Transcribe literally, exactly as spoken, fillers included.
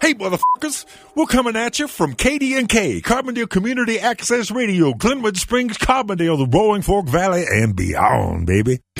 Hey, motherfuckers, we're coming at you from K D N K, Carbondale Community Access Radio, Glenwood Springs, Carbondale, the Roaring Fork Valley, and beyond, baby.